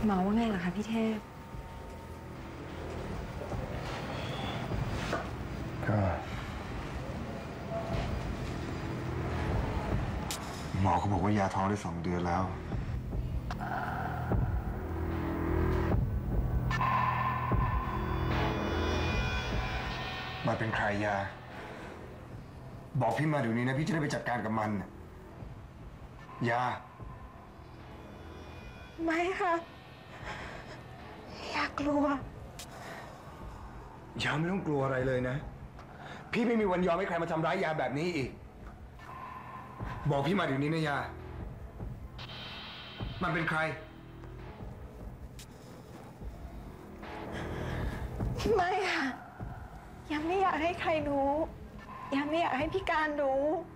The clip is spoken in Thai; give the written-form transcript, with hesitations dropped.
หมอว่าไงล่ะคะพี่เทพก็หมอเขาบอกว่ายาท้องได้2 เดือนแล้วมันเป็นใครยาบอกพี่มาเดี๋ยวนี้นะพี่จะได้ไปจัดการกับมันยาไม่ค่ะอยากกลัวยาไม่ต้องกลัวอะไรเลยนะพี่ไม่มีวันยอมให้ใครมาทำร้ายยาแบบนี้อีกบอกพี่มาเดี๋ยวนี้นะยามันเป็นใครไม่ค่ะยังไม่อยากให้ใครรู้ยังไม่อยากให้พี่การรู้